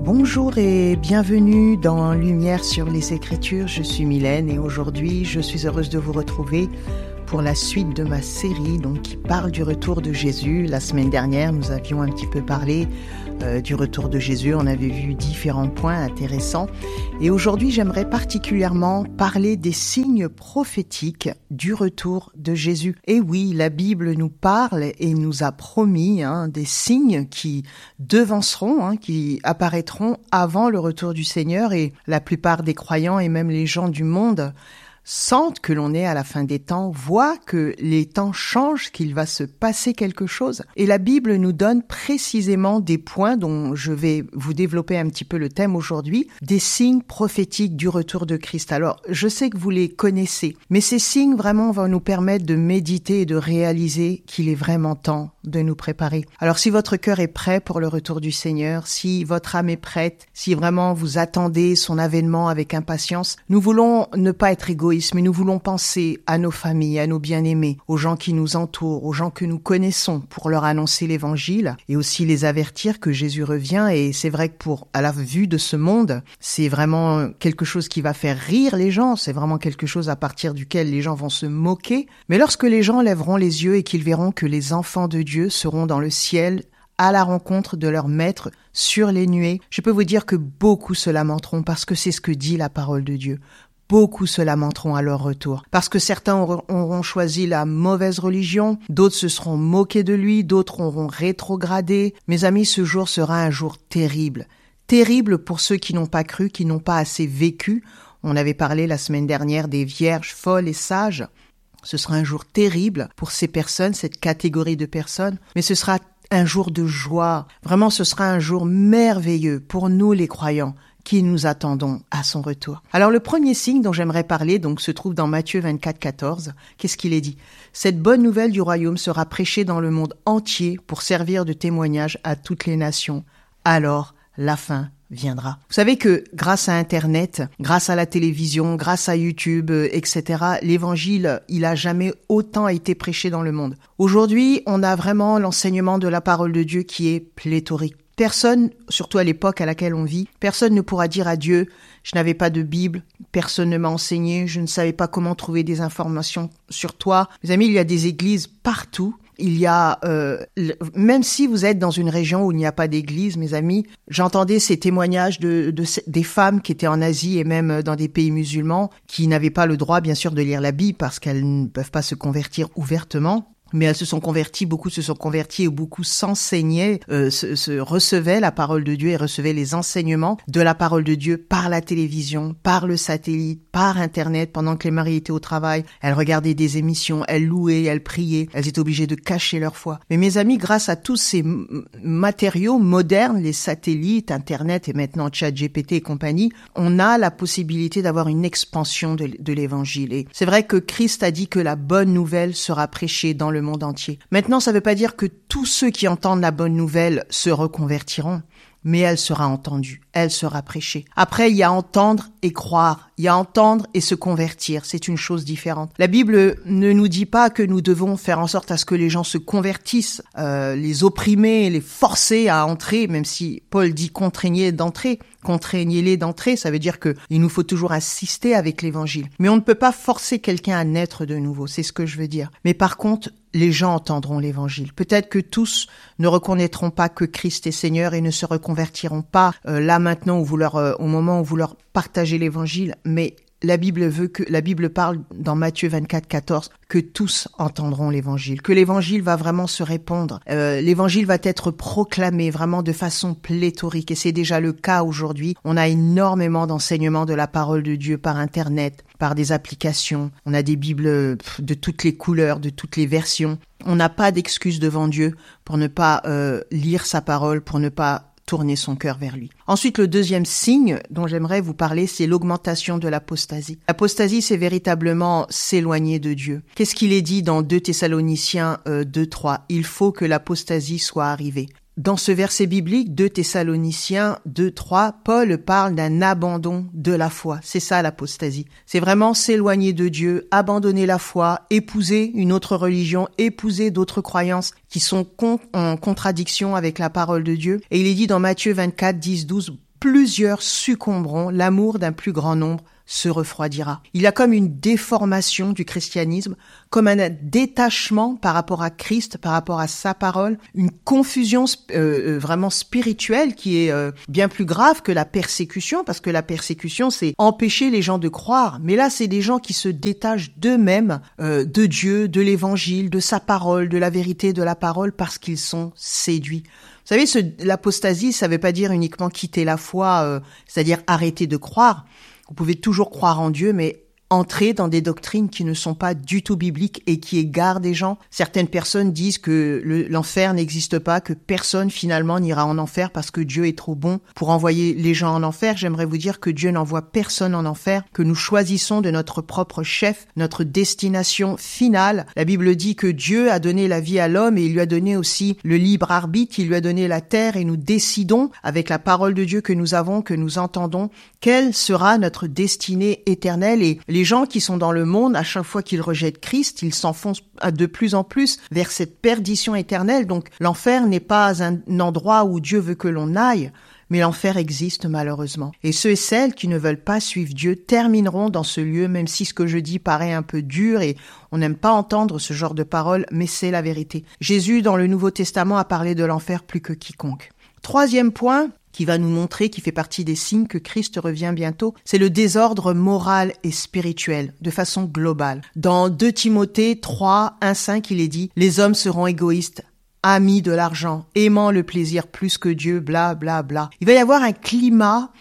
Bonjour et bienvenue dans Lumière sur les Écritures, je suis Mylène et aujourd'hui je suis heureuse de vous retrouver pour la suite de ma série qui parle du retour de Jésus. La semaine dernière nous avions un petit peu parlé du retour de Jésus, on avait vu différents points intéressants et aujourd'hui j'aimerais particulièrement parler des signes prophétiques du retour de Jésus. Et oui, la Bible nous parle et nous a promis des signes qui devanceront, qui apparaîtront avant le retour du Seigneur, et la plupart des croyants et même les gens du monde sentent que l'on est à la fin des temps, voient que les temps changent, qu'il va se passer quelque chose. Et la Bible nous donne précisément des points dont je vais vous développer un petit peu le thème aujourd'hui, des signes prophétiques du retour de Christ. Alors, je sais que vous les connaissez, mais ces signes vraiment vont nous permettre de méditer et de réaliser qu'il est vraiment temps de nous préparer. Alors, si votre cœur est prêt pour le retour du Seigneur, si votre âme est prête, si vraiment vous attendez son avènement avec impatience, nous voulons ne pas être égoïstes, mais nous voulons penser à nos familles, à nos bien-aimés, aux gens qui nous entourent, aux gens que nous connaissons pour leur annoncer l'évangile et aussi les avertir que Jésus revient. Et c'est vrai que à la vue de ce monde, c'est vraiment quelque chose qui va faire rire les gens, c'est vraiment quelque chose à partir duquel les gens vont se moquer. Mais lorsque les gens lèveront les yeux et qu'ils verront que les enfants de Dieu seront dans le ciel, à la rencontre de leur maître sur les nuées, je peux vous dire que beaucoup se lamenteront parce que c'est ce que dit la parole de Dieu. Beaucoup se lamenteront à leur retour, parce que certains auront choisi la mauvaise religion, d'autres se seront moqués de lui, d'autres auront rétrogradé. Mes amis, ce jour sera un jour terrible. Terrible pour ceux qui n'ont pas cru, qui n'ont pas assez vécu. On avait parlé la semaine dernière des vierges folles et sages. Ce sera un jour terrible pour ces personnes, cette catégorie de personnes, mais ce sera un jour de joie. Vraiment, ce sera un jour merveilleux pour nous les croyants, qui nous attendons à son retour. Alors le premier signe dont j'aimerais parler se trouve dans Matthieu 24, 14. Qu'est-ce qu'il est dit ? Cette bonne nouvelle du royaume sera prêchée dans le monde entier pour servir de témoignage à toutes les nations. Alors la fin viendra. Vous savez que grâce à Internet, grâce à la télévision, grâce à YouTube, etc., l'évangile, il a jamais autant été prêché dans le monde. Aujourd'hui, on a vraiment l'enseignement de la parole de Dieu qui est pléthorique. Personne, surtout à l'époque à laquelle on vit, personne ne pourra dire à Dieu « Je n'avais pas de Bible, personne ne m'a enseigné, je ne savais pas comment trouver des informations sur toi ». Mes amis, il y a des églises partout. Il y a, même si vous êtes dans une région où il n'y a pas d'église, mes amis, j'entendais ces témoignages des femmes qui étaient en Asie et même dans des pays musulmans qui n'avaient pas le droit, bien sûr, de lire la Bible parce qu'elles ne peuvent pas se convertir ouvertement. Mais elles se sont converties, beaucoup se sont converties et beaucoup s'enseignaient, recevaient la parole de Dieu et recevaient les enseignements de la parole de Dieu par la télévision, par le satellite, par Internet. Pendant que les maris étaient au travail, elles regardaient des émissions, elles louaient, elles priaient, elles étaient obligées de cacher leur foi. Mais mes amis, grâce à tous ces matériaux modernes, les satellites, Internet et maintenant ChatGPT et compagnie, on a la possibilité d'avoir une expansion de l'évangile. Et c'est vrai que Christ a dit que la bonne nouvelle sera prêchée dans le monde entier. Maintenant, ça ne veut pas dire que tous ceux qui entendent la bonne nouvelle se reconvertiront, mais elle sera entendue, elle sera prêchée. Après, il y a entendre et croire, il y a entendre et se convertir, c'est une chose différente. La Bible ne nous dit pas que nous devons faire en sorte à ce que les gens se convertissent, les opprimer, les forcer à entrer, même si Paul dit contraignez-les d'entrer, ça veut dire que il nous faut toujours assister avec l'évangile. Mais on ne peut pas forcer quelqu'un à naître de nouveau, c'est ce que je veux dire. Mais par contre, les gens entendront l'évangile. Peut-être que tous ne reconnaîtront pas que Christ est Seigneur et ne se reconvertiront pas là maintenant au moment où vous leur partagez l'évangile, mais la Bible parle dans Matthieu 24, 14 que tous entendront l'évangile, que l'évangile va vraiment se répandre. L'évangile va être proclamé vraiment de façon pléthorique et c'est déjà le cas aujourd'hui. On a énormément d'enseignements de la parole de Dieu par Internet, par des applications. On a des Bibles de toutes les couleurs, de toutes les versions. On n'a pas d'excuse devant Dieu pour ne pas lire sa parole, pour ne pas tourner son cœur vers lui. Ensuite, le deuxième signe dont j'aimerais vous parler, c'est l'augmentation de l'apostasie. L'apostasie, c'est véritablement s'éloigner de Dieu. Qu'est-ce qu'il est dit dans 2 Thessaloniciens 2:3 ? Il faut que l'apostasie soit arrivée. Dans ce verset biblique, 2 Thessaloniciens 2:3, Paul parle d'un abandon de la foi. C'est ça l'apostasie. C'est vraiment s'éloigner de Dieu, abandonner la foi, épouser une autre religion, épouser d'autres croyances qui sont en contradiction avec la parole de Dieu. Et il est dit dans Matthieu 24, 10, 12, plusieurs succomberont, l'amour d'un plus grand nombre se refroidira. Il y a comme une déformation du christianisme, comme un détachement par rapport à Christ, par rapport à sa parole, une confusion vraiment spirituelle qui est bien plus grave que la persécution, parce que la persécution, c'est empêcher les gens de croire. Mais là, c'est des gens qui se détachent d'eux-mêmes, de Dieu, de l'évangile, de sa parole, de la vérité de la parole, parce qu'ils sont séduits. Vous savez, l'apostasie, ça ne veut pas dire uniquement quitter la foi, c'est-à-dire arrêter de croire. Vous pouvez toujours croire en Dieu, mais entrer dans des doctrines qui ne sont pas du tout bibliques et qui égarent des gens. Certaines personnes disent que l'enfer n'existe pas, que personne finalement n'ira en enfer parce que Dieu est trop bon pour envoyer les gens en enfer. J'aimerais vous dire que Dieu n'envoie personne en enfer, que nous choisissons de notre propre chef, notre destination finale. La Bible dit que Dieu a donné la vie à l'homme et il lui a donné aussi le libre arbitre, il lui a donné la terre et nous décidons avec la parole de Dieu que nous avons, que nous entendons, quelle sera notre destinée éternelle. Et les gens qui sont dans le monde, à chaque fois qu'ils rejettent Christ, ils s'enfoncent de plus en plus vers cette perdition éternelle. Donc l'enfer n'est pas un endroit où Dieu veut que l'on aille, mais l'enfer existe malheureusement. Et ceux et celles qui ne veulent pas suivre Dieu termineront dans ce lieu, même si ce que je dis paraît un peu dur et on n'aime pas entendre ce genre de paroles, mais c'est la vérité. Jésus, dans le Nouveau Testament, a parlé de l'enfer plus que quiconque. Troisième point, qui va nous montrer, qui fait partie des signes que Christ revient bientôt, c'est le désordre moral et spirituel, de façon globale. Dans 2 Timothée 3, 1, 5, il est dit « Les hommes seront égoïstes, amis de l'argent, aimant le plaisir plus que Dieu, bla bla bla ». Il va y avoir un climat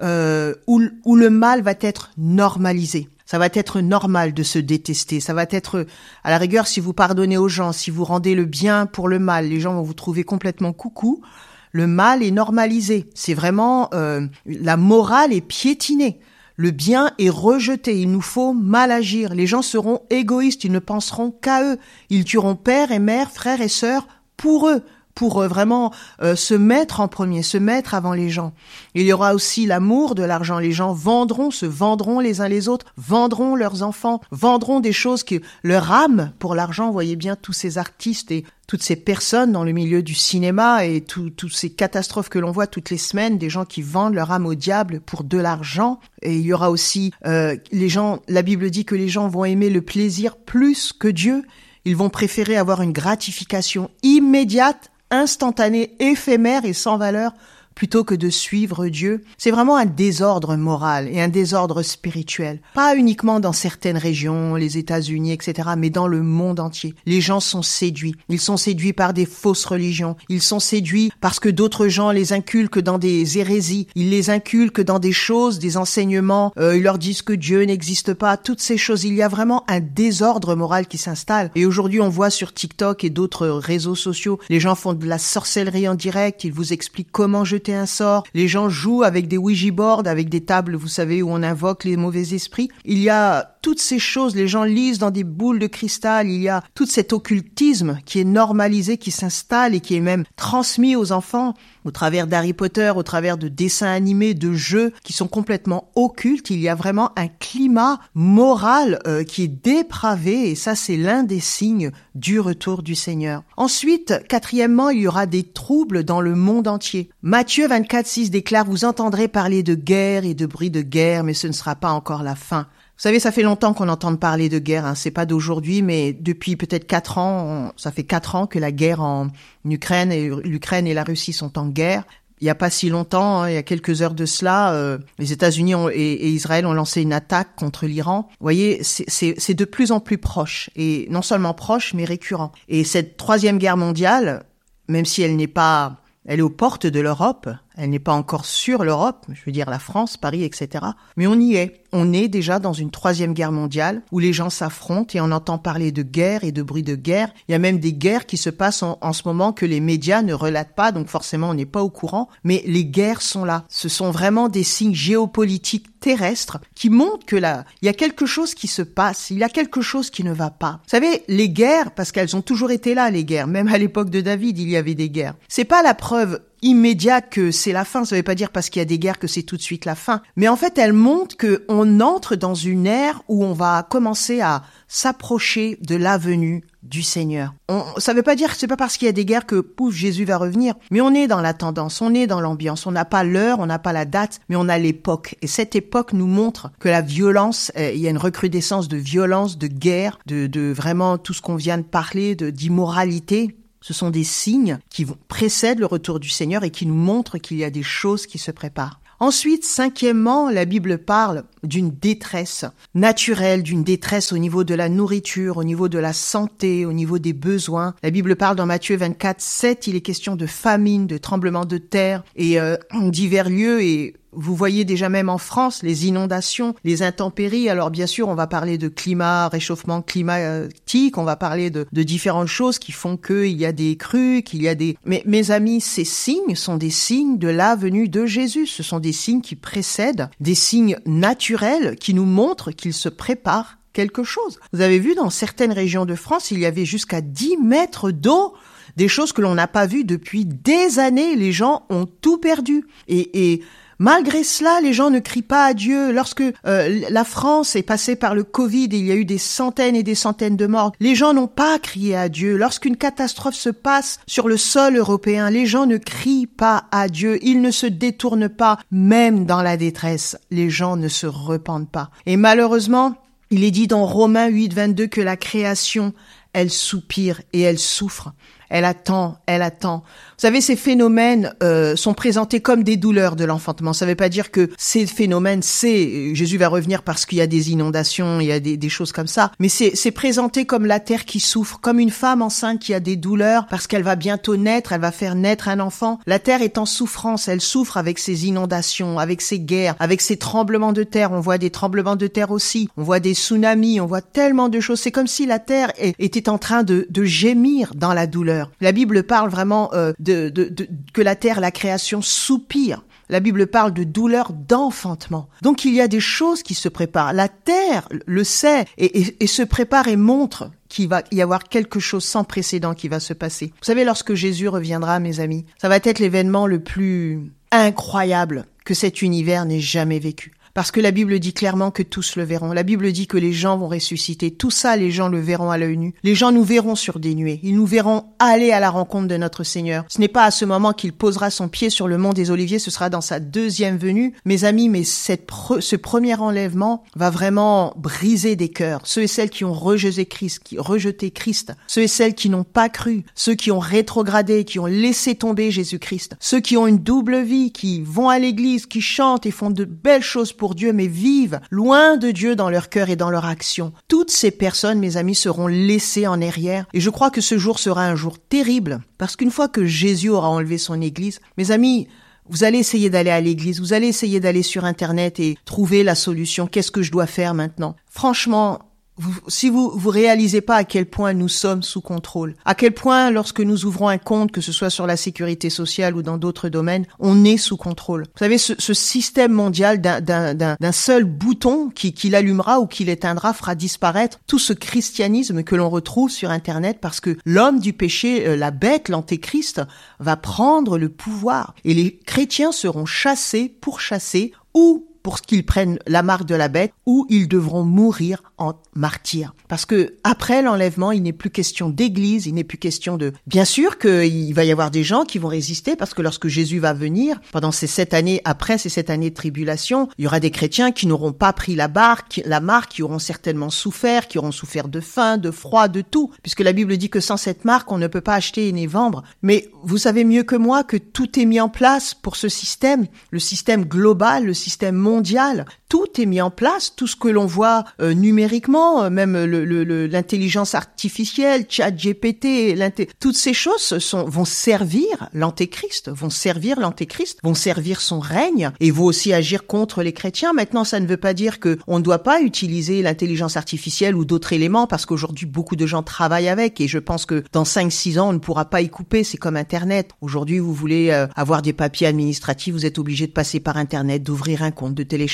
où le mal va être normalisé. Ça va être normal de se détester. Ça va être, à la rigueur, si vous pardonnez aux gens, si vous rendez le bien pour le mal, les gens vont vous trouver complètement coucou. Le mal est normalisé. C'est vraiment, la morale est piétinée. Le bien est rejeté. Il nous faut mal agir. Les gens seront égoïstes. Ils ne penseront qu'à eux. Ils tueront père et mère, frères et sœurs pour eux. Pour vraiment se mettre en premier, se mettre avant les gens. Il y aura aussi l'amour de l'argent. Les gens se vendront les uns les autres, vendront leurs enfants, vendront des choses que leur âme pour l'argent. Vous voyez bien tous ces artistes et toutes ces personnes dans le milieu du cinéma et toutes ces catastrophes que l'on voit toutes les semaines, des gens qui vendent leur âme au diable pour de l'argent. Et il y aura aussi les gens, la Bible dit que les gens vont aimer le plaisir plus que Dieu. Ils vont préférer avoir une gratification immédiate, instantané, éphémère et sans valeur, plutôt que de suivre Dieu. C'est vraiment un désordre moral et un désordre spirituel. Pas uniquement dans certaines régions, les États-Unis, etc., mais dans le monde entier. Les gens sont séduits. Ils sont séduits par des fausses religions. Ils sont séduits parce que d'autres gens les inculquent dans des hérésies. Ils les inculquent dans des choses, des enseignements. Ils leur disent que Dieu n'existe pas. Toutes ces choses. Il y a vraiment un désordre moral qui s'installe. Et aujourd'hui, on voit sur TikTok et d'autres réseaux sociaux, les gens font de la sorcellerie en direct. Ils vous expliquent comment jeter un sort. Les gens jouent avec des Ouija boards, avec des tables, vous savez, où on invoque les mauvais esprits. Il y a toutes ces choses, les gens lisent dans des boules de cristal, il y a tout cet occultisme qui est normalisé, qui s'installe et qui est même transmis aux enfants au travers d'Harry Potter, au travers de dessins animés, de jeux qui sont complètement occultes. Il y a vraiment un climat moral qui est dépravé et ça, c'est l'un des signes du retour du Seigneur. Ensuite, quatrièmement, il y aura des troubles dans le monde entier. Matthieu 24:6 déclare « Vous entendrez parler de guerre et de bruit de guerre, mais ce ne sera pas encore la fin. » Vous savez, ça fait longtemps qu'on entend parler de guerre, hein. C'est pas d'aujourd'hui, mais depuis peut-être 4 ans, ça fait 4 ans que la guerre en Ukraine et l'Ukraine et la Russie sont en guerre. Il y a pas si longtemps, hein, il y a quelques heures de cela, les États-Unis et Israël ont lancé une attaque contre l'Iran. Vous voyez, c'est de plus en plus proche, et non seulement proche, mais récurrent. Et cette 3e guerre mondiale, même si elle est aux portes de l'Europe, elle n'est pas encore sur l'Europe, je veux dire la France, Paris, etc. Mais on y est. On est déjà dans une 3e guerre mondiale où les gens s'affrontent et on entend parler de guerre et de bruit de guerre. Il y a même des guerres qui se passent en ce moment que les médias ne relatent pas, donc forcément on n'est pas au courant. Mais les guerres sont là. Ce sont vraiment des signes géopolitiques terrestres qui montrent que là, il y a quelque chose qui se passe, il y a quelque chose qui ne va pas. Vous savez, les guerres, parce qu'elles ont toujours été là, les guerres, même à l'époque de David, il y avait des guerres. C'est pas la preuve immédiate que c'est la fin. Ça veut pas dire parce qu'il y a des guerres que c'est tout de suite la fin. Mais en fait, elle montre qu'on entre dans une ère où on va commencer à s'approcher de la venue du Seigneur. Ça veut pas dire que c'est pas parce qu'il y a des guerres que pouf, Jésus va revenir, mais on est dans la tendance, on est dans l'ambiance, on n'a pas l'heure, on n'a pas la date, mais on a l'époque. Et cette époque nous montre que la violence, il y a une recrudescence de violence, de guerre, de vraiment tout ce qu'on vient de parler, d'immoralité. Ce sont des signes qui précèdent le retour du Seigneur et qui nous montrent qu'il y a des choses qui se préparent. Ensuite, cinquièmement, la Bible parle d'une détresse naturelle, d'une détresse au niveau de la nourriture, au niveau de la santé, au niveau des besoins. La Bible parle dans Matthieu 24, 7, il est question de famine, de tremblement de terre et divers lieux et vous voyez déjà même en France les inondations, les intempéries. Alors bien sûr, on va parler de climat, réchauffement climatique, on va parler de différentes choses qui font qu'il y a des crues, qu'il y a des... Mais mes amis, ces signes sont des signes de la venue de Jésus. Ce sont des signes qui précèdent, des signes naturels qui nous montrent qu'il se prépare quelque chose. Vous avez vu, dans certaines régions de France, il y avait jusqu'à 10 mètres d'eau, des choses que l'on n'a pas vues depuis des années. Les gens ont tout perdu. Et malgré cela, les gens ne crient pas à Dieu. Lorsque la France est passée par le Covid et il y a eu des centaines et des centaines de morts, les gens n'ont pas crié à Dieu. Lorsqu'une catastrophe se passe sur le sol européen, les gens ne crient pas à Dieu. Ils ne se détournent pas, même dans la détresse. Les gens ne se repentent pas. Et malheureusement, il est dit dans Romains 8, 22 que la création, elle soupire et elle souffre. Elle attend, elle attend. Vous savez, ces phénomènes sont présentés comme des douleurs de l'enfantement. Ça ne veut pas dire que ces phénomènes, Jésus va revenir parce qu'il y a des inondations, il y a des choses comme ça. Mais c'est présenté comme la terre qui souffre, comme une femme enceinte qui a des douleurs parce qu'elle va bientôt naître, elle va faire naître un enfant. La terre est en souffrance, elle souffre avec ses inondations, avec ses guerres, avec ses tremblements de terre. On voit des tremblements de terre aussi, on voit des tsunamis, on voit tellement de choses. C'est comme si la terre était en train de gémir dans la douleur. La Bible parle vraiment que la terre, la création soupire. La Bible parle de douleur d'enfantement. Donc il y a des choses qui se préparent. La terre le sait et se prépare et montre qu'il va y avoir quelque chose sans précédent qui va se passer. Vous savez, lorsque Jésus reviendra, mes amis, ça va être l'événement le plus incroyable que cet univers n'ait jamais vécu. Parce que la Bible dit clairement que tous le verront. La Bible dit que les gens vont ressusciter. Tout ça, les gens le verront à l'œil nu. Les gens nous verront sur des nuées. Ils nous verront aller à la rencontre de notre Seigneur. Ce n'est pas à ce moment qu'il posera son pied sur le mont des Oliviers, ce sera dans sa deuxième venue. Mes amis, mais ce premier enlèvement va vraiment briser des cœurs. Ceux et celles qui ont rejeté Christ, ceux et celles qui n'ont pas cru, ceux qui ont rétrogradé, qui ont laissé tomber Jésus-Christ, ceux qui ont une double vie, qui vont à l'église, qui chantent et font de belles choses pour Dieu, mais vivent loin de Dieu dans leur cœur et dans leur action. Toutes ces personnes, mes amis, seront laissées en arrière. Et je crois que ce jour sera un jour terrible, parce qu'une fois que Jésus aura enlevé son église, mes amis, vous allez essayer d'aller à l'église, vous allez essayer d'aller sur Internet et trouver la solution. Qu'est-ce que je dois faire maintenant? Franchement, si vous réalisez pas à quel point nous sommes sous contrôle, à quel point lorsque nous ouvrons un compte, que ce soit sur la sécurité sociale ou dans d'autres domaines, on est sous contrôle. Vous savez, ce système mondial d'un seul bouton qui l'allumera ou qui l'éteindra fera disparaître tout ce christianisme que l'on retrouve sur Internet parce que l'homme du péché, la bête, l'antéchrist, va prendre le pouvoir et les chrétiens seront chassés, pourchassés ou pour qu'ils prennent la marque de la bête, ou ils devront mourir en martyrs. Parce que après l'enlèvement, il n'est plus question d'église, il n'est plus question de... Bien sûr qu'il va y avoir des gens qui vont résister, parce que lorsque Jésus va venir, pendant ces 7 années, après ces 7 années de tribulation, il y aura des chrétiens qui n'auront pas pris la marque, qui auront certainement souffert, qui auront souffert de faim, de froid, de tout, puisque la Bible dit que sans cette marque, on ne peut pas acheter ni vendre. Mais vous savez mieux que moi que tout est mis en place pour ce système, le système global, le système mondial. Tout est mis en place, tout ce que l'on voit numériquement, même l'intelligence artificielle, ChatGPT, toutes ces choses vont servir l'antéchrist, vont servir son règne et vont aussi agir contre les chrétiens. Maintenant, ça ne veut pas dire que on ne doit pas utiliser l'intelligence artificielle ou d'autres éléments parce qu'aujourd'hui, beaucoup de gens travaillent avec et je pense que dans 5-6 ans, on ne pourra pas y couper. C'est comme Internet. Aujourd'hui, vous voulez avoir des papiers administratifs, vous êtes obligé de passer par Internet, d'ouvrir un compte, de télécharger,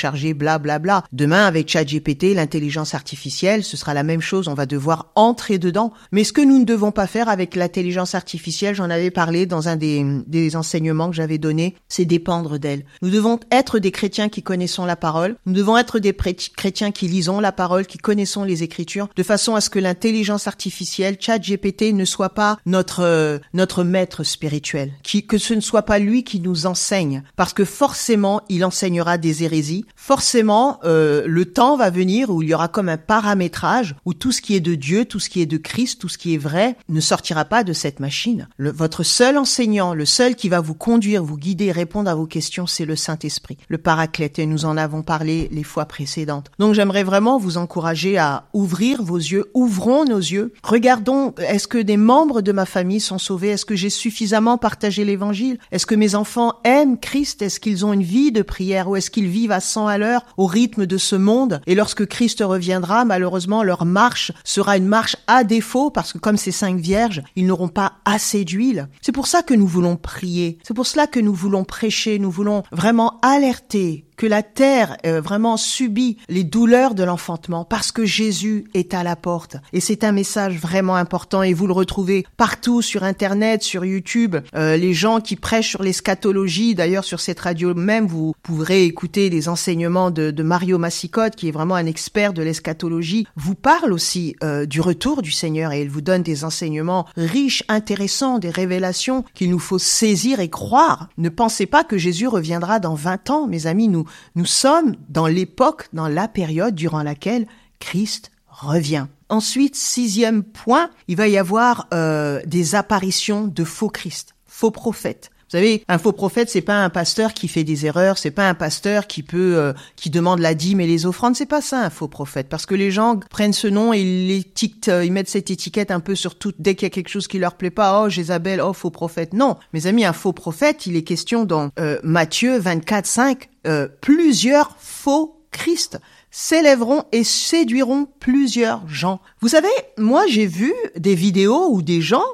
blablabla. Demain, avec ChatGPT, l'intelligence artificielle, ce sera la même chose. On va devoir entrer dedans. Mais ce que nous ne devons pas faire avec l'intelligence artificielle, j'en avais parlé dans un des enseignements que j'avais donné, c'est dépendre d'elle. Nous devons être des chrétiens qui connaissons la parole. Nous devons être des chrétiens qui lisons la parole, qui connaissons les Écritures, de façon à ce que l'intelligence artificielle, ChatGPT, ne soit pas notre maître spirituel, que ce ne soit pas lui qui nous enseigne, parce que forcément, il enseignera des hérésies. Forcément, le temps va venir où il y aura comme un paramétrage, où tout ce qui est de Dieu, tout ce qui est de Christ, tout ce qui est vrai, ne sortira pas de cette machine. Votre seul enseignant, le seul qui va vous conduire, vous guider, répondre à vos questions, c'est le Saint-Esprit, le Paraclète, et nous en avons parlé les fois précédentes. Donc j'aimerais vraiment vous encourager à ouvrir vos yeux, ouvrons nos yeux, regardons, est-ce que des membres de ma famille sont sauvés? Est-ce que j'ai suffisamment partagé l'évangile? Est-ce que mes enfants aiment Christ? Est-ce qu'ils ont une vie de prière ou est-ce qu'ils vivent à 100 à l'heure au rythme de ce monde? Et lorsque Christ reviendra, malheureusement, leur marche sera une marche à défaut parce que comme ces 5 vierges, ils n'auront pas assez d'huile. C'est pour ça que nous voulons prier. C'est pour cela que nous voulons prêcher. Nous voulons vraiment alerter que la terre vraiment subit les douleurs de l'enfantement parce que Jésus est à la porte. Et c'est un message vraiment important et vous le retrouvez partout sur Internet, sur YouTube. Les gens qui prêchent sur l'eschatologie, d'ailleurs sur cette radio même, vous pourrez écouter les enseignements de Mario Massicotte, qui est vraiment un expert de l'eschatologie, vous parle aussi du retour du Seigneur et il vous donne des enseignements riches, intéressants, des révélations qu'il nous faut saisir et croire. Ne pensez pas que Jésus reviendra dans 20 ans, mes amis, nous sommes dans l'époque, dans la période durant laquelle Christ revient. Ensuite, 6e point, il va y avoir des apparitions de faux Christ, faux prophètes. Vous savez, un faux prophète, c'est pas un pasteur qui fait des erreurs, c'est pas un pasteur qui qui demande la dîme et les offrandes, c'est pas ça un faux prophète, parce que les gens prennent ce nom et ils mettent cette étiquette un peu sur tout, dès qu'il y a quelque chose qui leur plaît pas, oh Jézabel, oh faux prophète. Non, mes amis, un faux prophète, il est question dans Matthieu 24:5, plusieurs faux Christ s'élèveront et séduiront plusieurs gens. Vous savez, moi j'ai vu des vidéos où des gens,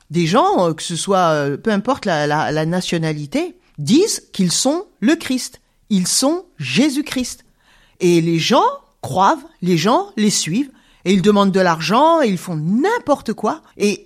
que ce soit, peu importe la nationalité, disent qu'ils sont le Christ. Ils sont Jésus-Christ. Et les gens croient, les gens les suivent, et ils demandent de l'argent, et ils font n'importe quoi.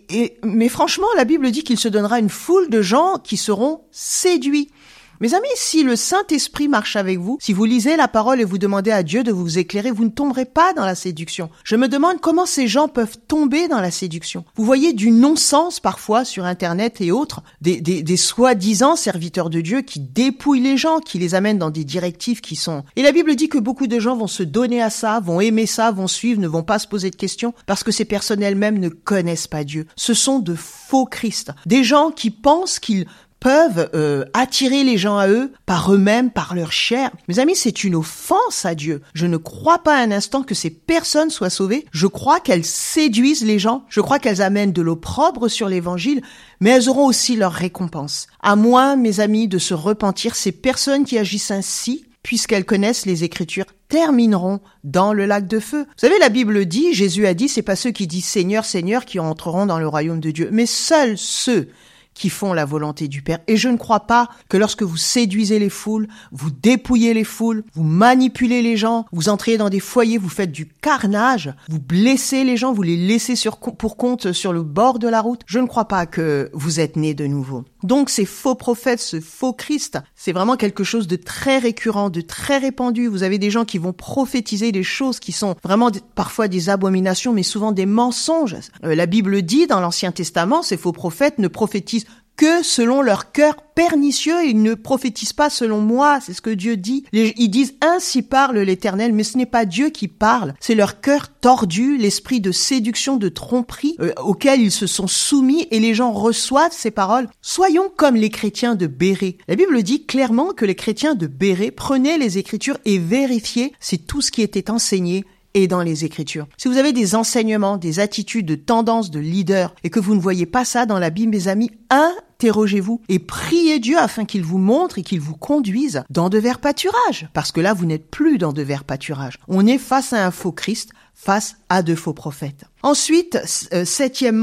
Mais franchement, la Bible dit qu'il se donnera une foule de gens qui seront séduits. Mes amis, si le Saint-Esprit marche avec vous, si vous lisez la parole et vous demandez à Dieu de vous éclairer, vous ne tomberez pas dans la séduction. Je me demande comment ces gens peuvent tomber dans la séduction. Vous voyez du non-sens parfois sur Internet et autres, des soi-disant serviteurs de Dieu qui dépouillent les gens, qui les amènent dans des directives qui sont... Et la Bible dit que beaucoup de gens vont se donner à ça, vont aimer ça, vont suivre, ne vont pas se poser de questions, parce que ces personnes elles-mêmes ne connaissent pas Dieu. Ce sont de faux Christ. Des gens qui pensent qu'ils peuvent attirer les gens à eux par eux-mêmes, par leur chair. Mes amis, c'est une offense à Dieu. Je ne crois pas un instant que ces personnes soient sauvées. Je crois qu'elles séduisent les gens. Je crois qu'elles amènent de l'opprobre sur l'évangile, mais elles auront aussi leur récompense. À moins, mes amis, de se repentir, ces personnes qui agissent ainsi, puisqu'elles connaissent les Écritures, termineront dans le lac de feu. Vous savez, la Bible dit, Jésus a dit, c'est pas ceux qui disent Seigneur, Seigneur qui entreront dans le royaume de Dieu, mais seuls ceux qui font la volonté du Père. Et je ne crois pas que lorsque vous séduisez les foules, vous dépouillez les foules, vous manipulez les gens, vous entrez dans des foyers, vous faites du carnage, vous blessez les gens, vous les laissez pour compte sur le bord de la route. Je ne crois pas que vous êtes nés de nouveau. Donc ces faux prophètes, ce faux Christ, c'est vraiment quelque chose de très récurrent, de très répandu. Vous avez des gens qui vont prophétiser des choses qui sont vraiment parfois des abominations, mais souvent des mensonges. La Bible dit dans l'Ancien Testament, ces faux prophètes ne prophétisent que selon leur cœur pernicieux, ils ne prophétisent pas selon moi, c'est ce que Dieu dit. Ils disent « Ainsi parle l'Éternel », mais ce n'est pas Dieu qui parle, c'est leur cœur tordu, l'esprit de séduction, de tromperie auquel ils se sont soumis et les gens reçoivent ces paroles. Soyons comme les chrétiens de Bérée. La Bible dit clairement que les chrétiens de Bérée prenaient les Écritures et vérifiaient si tout ce qui était enseigné et dans les Écritures. Si vous avez des enseignements, des attitudes, de tendances de leader et que vous ne voyez pas ça dans la Bible, mes amis, interrogez-vous et priez Dieu afin qu'il vous montre et qu'il vous conduise dans de verts pâturages. Parce que là, vous n'êtes plus dans de verts pâturages. On est face à un faux Christ, face à de faux prophètes. Ensuite, septièmement,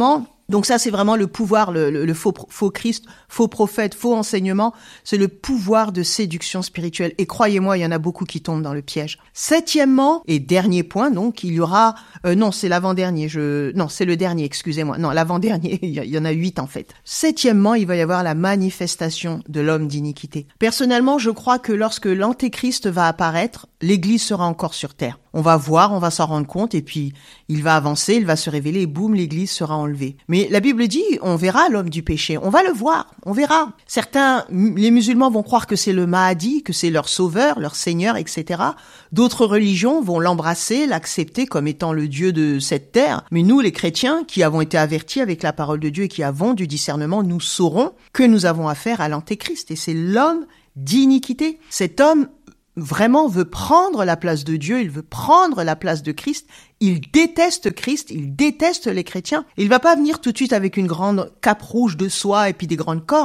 Donc ça, c'est vraiment le pouvoir, le faux Christ, faux prophète, faux enseignement. C'est le pouvoir de séduction spirituelle. Et croyez-moi, il y en a beaucoup qui tombent dans le piège. Septièmement, et dernier point, donc, il y aura... non, c'est l'avant-dernier. Non, c'est le dernier, excusez-moi. Non, l'avant-dernier, il y en a 8 en fait. Septièmement, il va y avoir la manifestation de l'homme d'iniquité. Personnellement, je crois que lorsque l'antéchrist va apparaître, l'Église sera encore sur terre. On va voir, on va s'en rendre compte, et puis il va avancer, il va se révéler, et boum, l'Église sera enlevée. Mais la Bible dit, on verra l'homme du péché, on va le voir, on verra. Certains, les musulmans vont croire que c'est le Mahdi, que c'est leur sauveur, leur seigneur, etc. D'autres religions vont l'embrasser, l'accepter comme étant le Dieu de cette terre. Mais nous, les chrétiens, qui avons été avertis avec la parole de Dieu et qui avons du discernement, nous saurons que nous avons affaire à l'antéchrist. Et c'est l'homme d'iniquité. Cet homme vraiment veut prendre la place de Dieu, il veut prendre la place de Christ, il déteste Christ, il déteste les chrétiens. Il va pas venir tout de suite avec une grande cape rouge de soie et puis des grandes cornes.